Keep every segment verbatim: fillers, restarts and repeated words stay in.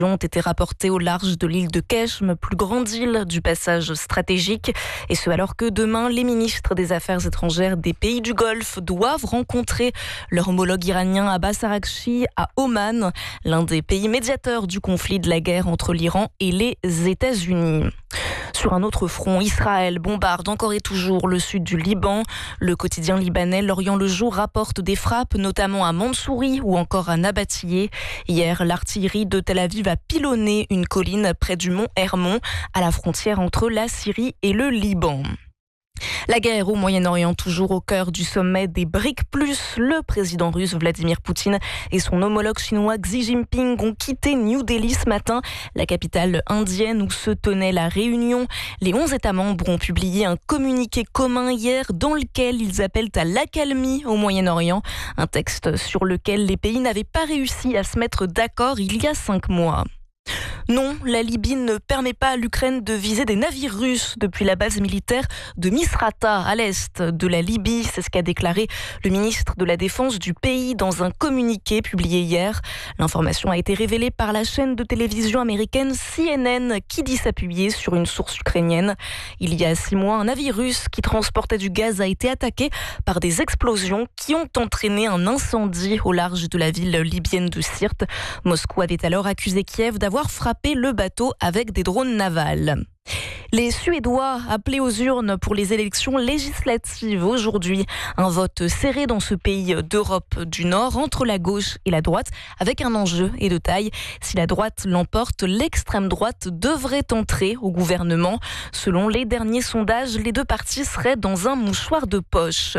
ont été rapportés au large de l'île de Keshm, plus grande île du passage stratégique. Et ce alors que demain, les ministres des Affaires étrangères des pays du Golfe doivent rencontrer leur homologue iranien Abbas Araghchi à Oman, l'un des pays médiateurs du conflit de la guerre entre l'Iran et les États-Unis. Sur un autre front, Israël bombarde encore et toujours le sud du Liban. Le quotidien libanais L'Orient le Jour rapporte des frappes, notamment à Mansouri ou encore à Nabatillé. Hier, l'artillerie de Tel Aviv a pilonné une colline près du mont Hermon, à la frontière entre la Syrie et le Liban. La guerre au Moyen-Orient, toujours au cœur du sommet des BRICS+. Le président russe Vladimir Poutine et son homologue chinois Xi Jinping ont quitté New Delhi ce matin, la capitale indienne où se tenait la réunion. Les onze États membres ont publié un communiqué commun hier dans lequel ils appellent à l'accalmie au Moyen-Orient. Un texte sur lequel les pays n'avaient pas réussi à se mettre d'accord il y a cinq mois. Non, la Libye ne permet pas à l'Ukraine de viser des navires russes depuis la base militaire de Misrata, à l'est de la Libye. C'est ce qu'a déclaré le ministre de la Défense du pays dans un communiqué publié hier. L'information a été révélée par la chaîne de télévision américaine C N N qui dit s'appuyer sur une source ukrainienne. Il y a six mois, un navire russe qui transportait du gaz a été attaqué par des explosions qui ont entraîné un incendie au large de la ville libyenne de Sirte. Moscou avait alors accusé Kiev d'avoir frappé le bateau avec des drones navals. Les Suédois appelés aux urnes pour les élections législatives aujourd'hui. Un vote serré dans ce pays d'Europe du Nord entre la gauche et la droite avec un enjeu et de taille. Si la droite l'emporte, l'extrême droite devrait entrer au gouvernement. Selon les derniers sondages, les deux partis seraient dans un mouchoir de poche.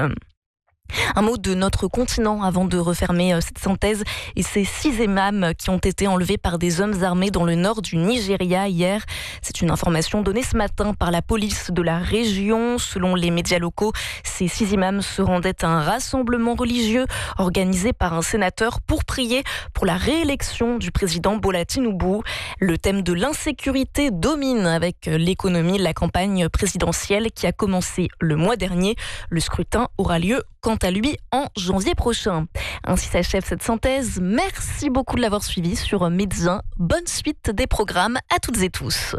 Un mot de notre continent avant de refermer cette synthèse et ces six imams qui ont été enlevés par des hommes armés dans le nord du Nigeria hier. C'est une information donnée ce matin par la police de la région. Selon les médias locaux, ces six imams se rendaient à un rassemblement religieux organisé par un sénateur pour prier pour la réélection du président Bola Tinubu. Le thème de l'insécurité domine avec l'économie de la campagne présidentielle qui a commencé le mois dernier. Le scrutin aura lieu quant à lui en janvier prochain. Ainsi s'achève cette synthèse. Merci beaucoup de l'avoir suivi sur Média. Bonne suite des programmes à toutes et tous.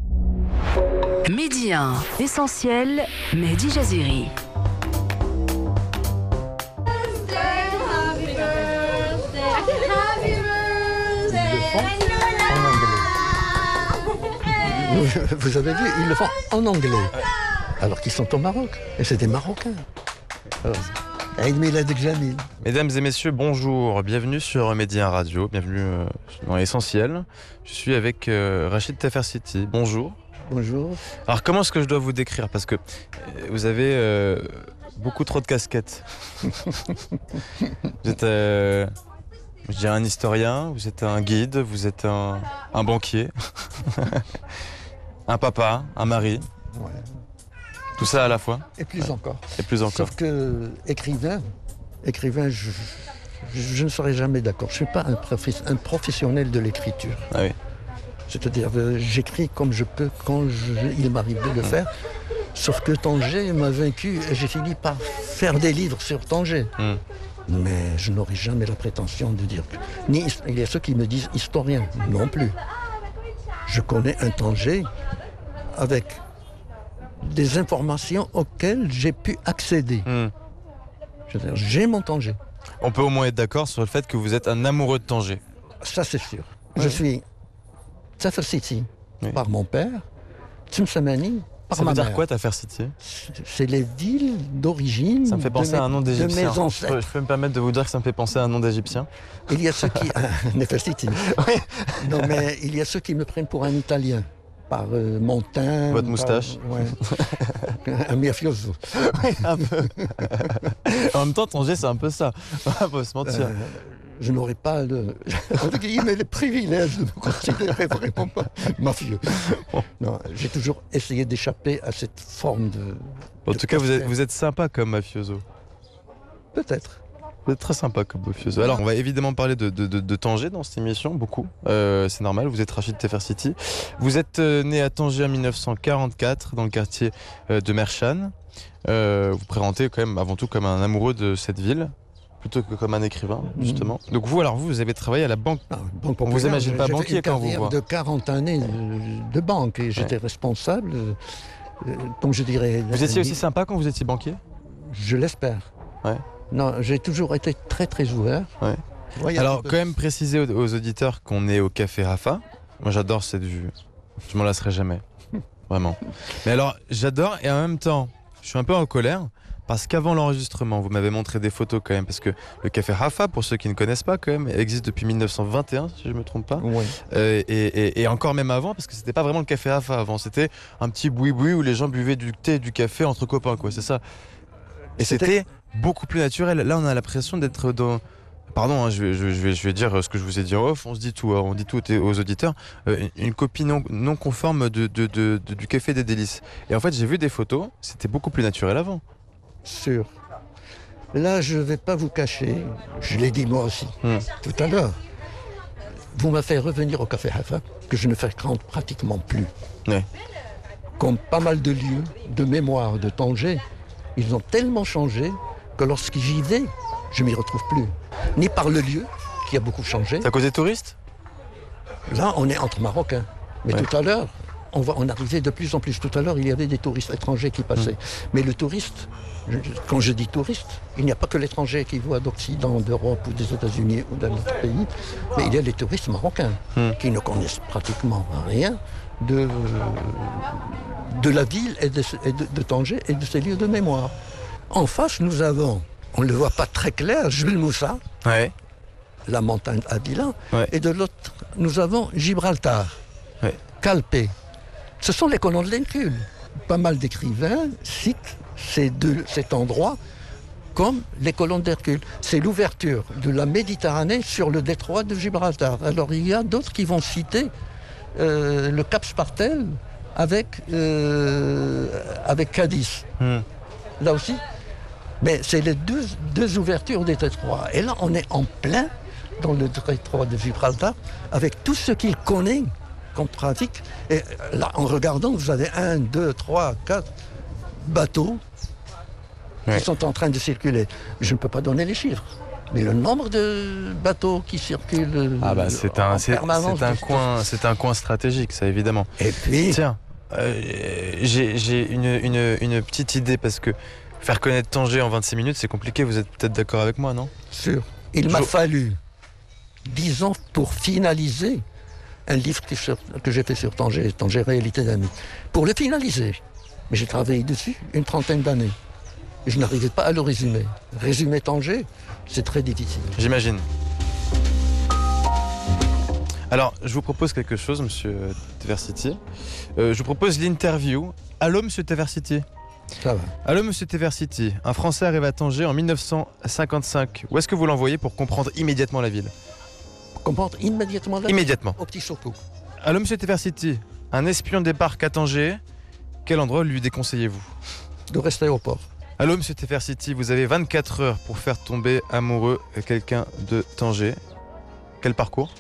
Midi un, essentiel, Mehdi Jaziri. Vous avez vu, ils le font en anglais, alors qu'ils sont au Maroc, et c'est des Marocains. Mesdames et messieurs, bonjour, bienvenue sur Média Radio, bienvenue dans l'essentiel. Je suis avec euh, Rachid Tafersiti, bonjour. Bonjour. Alors comment est-ce que je dois vous décrire? Parce que vous avez euh, beaucoup trop de casquettes. Vous êtes, euh, je dirais, un historien, vous êtes un guide, vous êtes un, un banquier, un papa, un mari. Ouais. Tout ça à la fois. Et plus ouais. encore. Et plus encore. Sauf que écrivain, écrivain, je, je, je ne serai jamais d'accord. Je ne suis pas un, professe, un professionnel de l'écriture. Ah oui. C'est-à-dire, euh, j'écris comme je peux, quand je, il m'arrive de le faire. Sauf que Tanger m'a vaincu et j'ai fini par faire des livres sur Tanger. Mm. Mais je n'aurai jamais la prétention de dire que... Ni, il y a ceux qui me disent historien, non plus. Je connais un Tanger avec... des informations auxquelles j'ai pu accéder. Mmh. Je veux dire, j'ai mon Tanger. On peut au moins être d'accord sur le fait que vous êtes un amoureux de Tanger. Ça, c'est sûr. Oui. Je suis Tafersiti oui. par mon père, Tsimsamani par Ça ma veut mère. dire quoi, Tafersiti? C'est les villes d'origine. Ça me fait penser mes, à un nom d'Égyptien. Je peux, je peux me permettre de vous dire que ça me fait penser à un nom d'Égyptien? Il y a ceux qui... Nefertiti. Oui. Non, mais il y a ceux qui me prennent pour un Italien. Par euh, Montin. Votre moustache. Par, ouais. Un mafioso. Oui, un peu. En même temps, Tanger, c'est un peu ça. On va pas se mentir. Euh, je n'aurais pas le, entre guillemets, le privilège de me considérer vraiment pas mafieux. Non, j'ai toujours essayé d'échapper à cette forme de... En de tout cas, vous êtes, vous êtes sympa comme mafioso. Peut-être. Vous êtes très sympa comme mafioso. Alors, on va évidemment parler de, de, de, de Tanger dans cette émission, beaucoup. Euh, c'est normal, vous êtes Rachid Tafersiti. Vous êtes euh, né à Tanger en mille neuf cent quarante-quatre, dans le quartier euh, de Mershan. Euh, vous présentez quand même avant tout comme un amoureux de cette ville, plutôt que comme un écrivain, justement. Mmh. Donc vous, alors vous, vous avez travaillé à la banque. Ah, banque on vous imagine pas banquier quand vous voit. De quarante années de banque et j'étais ouais. responsable, euh, comme je dirais. Vous étiez aussi sympa quand vous étiez banquier? Je l'espère. Ouais. Non, j'ai toujours été très très ouvert. Ouais. Ouais, alors quand même préciser aux, aux auditeurs qu'on est au Café Rafa. Moi j'adore cette vue. Je m'en lasserai jamais. Vraiment. Mais alors j'adore et en même temps, je suis un peu en colère. Parce qu'avant l'enregistrement, vous m'avez montré des photos quand même, parce que le Café Rafa, pour ceux qui ne connaissent pas quand même, existe depuis mille neuf cent vingt et un, si je ne me trompe pas. Ouais. Euh, et, et, et encore même avant, parce que c'était pas vraiment le Café Rafa avant, c'était un petit boui-boui où les gens buvaient du thé et du café entre copains, quoi, c'est ça. Et c'était beaucoup plus naturel. Là, on a l'impression d'être dans... Pardon, hein, je, vais, je, vais, je vais dire ce que je vous ai dit en off, on se dit tout, on dit tout aux auditeurs, euh, une copie non, non conforme de, de, de, de, du Café des Délices. Et en fait, j'ai vu des photos, c'était beaucoup plus naturel avant. Sûr. Là, je ne vais pas vous cacher, je l'ai dit moi aussi, mmh. tout à l'heure. Vous m'avez fait revenir au Café Rafa, que je ne fréquente pratiquement plus. Ouais. Comme pas mal de lieux de mémoire de Tanger, ils ont tellement changé que lorsque j'y vais, je ne m'y retrouve plus. Ni par le lieu, qui a beaucoup changé. C'est à cause des touristes? Là, on est entre Marocains. Mais ouais. tout à l'heure, on, va, on arrivait de plus en plus. Tout à l'heure, il y avait des touristes étrangers qui passaient. Mmh. Mais le touriste, quand je dis touriste, il n'y a pas que l'étranger qui voit d'Occident, d'Europe ou des États-Unis ou d'un autre pays, mais il y a les touristes marocains mmh. qui ne connaissent pratiquement rien de, de la ville et, de, et de, de Tanger et de ses lieux de mémoire. En face, nous avons, on ne le voit pas très clair, Jules Moussa, ouais. la montagne Abila, ouais. et de l'autre, nous avons Gibraltar, ouais. Calpe. Ce sont les colons de l'Incule. Pas mal d'écrivains citent ces deux, cet endroit comme les colonnes d'Hercule. C'est l'ouverture de la Méditerranée sur le détroit de Gibraltar. Alors il y a d'autres qui vont citer euh, le Cap Spartel avec, euh, avec Cadiz. Mm. Là aussi. Mais c'est les deux, deux ouvertures des détroits. Et là, on est en plein dans le détroit de Gibraltar avec tout ce qu'il connaît comme pratique. Et là, en regardant, vous avez un, deux, trois, quatre bateaux ouais. qui sont en train de circuler. Je ne peux pas donner les chiffres. Mais le nombre de bateaux qui circulent ah bah c'est un, c'est, c'est un coin, c'est un coin stratégique, ça évidemment. Et puis, tiens, euh, j'ai, j'ai une, une, une petite idée parce que faire connaître Tanger en vingt-six minutes, c'est compliqué. Vous êtes peut-être d'accord avec moi, non? Sûr. Il m'a Je... fallu dix ans pour finaliser un livre que, sur, que j'ai fait sur Tanger, Tanger Réalité d'amis. Pour le finaliser, mais j'ai travaillé dessus une trentaine d'années. Et je n'arrivais pas à le résumer. Résumer Tanger, c'est très difficile. J'imagine. Alors, je vous propose quelque chose, monsieur Teversity. Euh, je vous propose l'interview. Allô, monsieur Teversity? Ça va. Allô, monsieur Teversity. Un Français arrive à Tanger en mille neuf cent cinquante-cinq. Où est-ce que vous l'envoyez pour comprendre immédiatement la ville? Pour comprendre immédiatement la ville? Immédiatement. Au Petit Soko. Allô, monsieur Teversity. Un espion débarque à Tanger. Quel endroit lui déconseillez-vous? De rester au port. Allô, monsieur Teversity. Vous avez vingt-quatre heures pour faire tomber amoureux quelqu'un de Tanger. Quel parcours?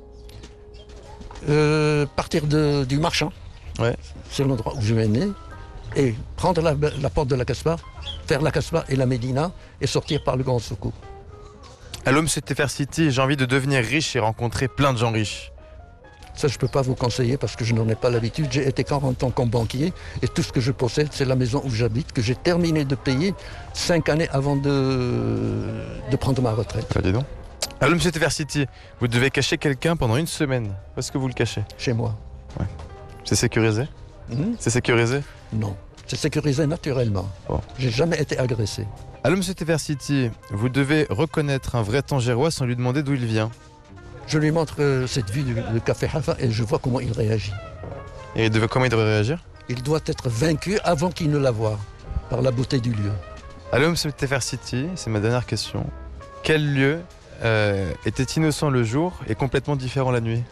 euh, Partir de, du Marchand. Ouais. C'est l'endroit où je suis né. Et prendre la, la porte de la Casbah, faire la Casbah et la Médina et sortir par le Grand Soko. Allô, monsieur Teversity, j'ai envie de devenir riche et rencontrer plein de gens riches. Ça, je ne peux pas vous conseiller parce que je n'en ai pas l'habitude. J'ai été quarante ans comme banquier et tout ce que je possède, c'est la maison où j'habite, que j'ai terminé de payer cinq années avant de, de prendre ma retraite. Bah, dis donc. Allô, monsieur Teversity, vous devez cacher quelqu'un pendant une semaine. Où est-ce que vous le cachez? Chez moi. Ouais. C'est sécurisé? Mmh. C'est sécurisé? Non, c'est sécurisé naturellement. Bon. J'ai jamais été agressé. Allô, monsieur Teversity, vous devez reconnaître un vrai Tangérois sans lui demander d'où il vient. Je lui montre euh, cette vue du, du Café Rafa et je vois comment il réagit. Et il devait, comment il devrait réagir? Il doit être vaincu avant qu'il ne la voie, par la beauté du lieu. Allô, monsieur Teversity, c'est ma dernière question. Quel lieu euh, était innocent le jour et complètement différent la nuit?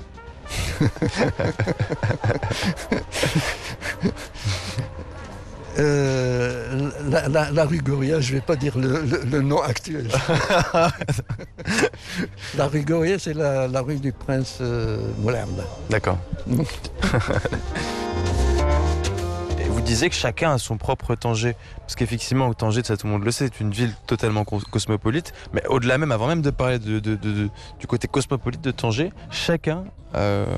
euh, la, la, la rue Goria, je ne vais pas dire le, le, le nom actuel. La rue Goria, c'est la, la rue du Prince euh, Moulin. D'accord. Vous vous disiez que chacun a son propre Tanger. Parce qu'effectivement, Tanger, ça tout le monde le sait, c'est une ville totalement cosmopolite. Mais au-delà même, avant même de parler de, de, de, de, du côté cosmopolite de Tanger, chacun euh,